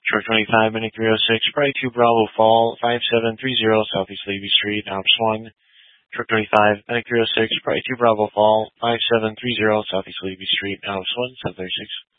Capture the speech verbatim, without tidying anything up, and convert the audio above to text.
Truck twenty-five, Medic three oh six, Sprite two Bravo Fall, five seven three zero Southeast Levy Street, Alps one. Truck twenty-five, Medic three oh six, Sprite two Bravo Fall, five seven three zero Southeast Levy Street, Alps one, seven thirty-six.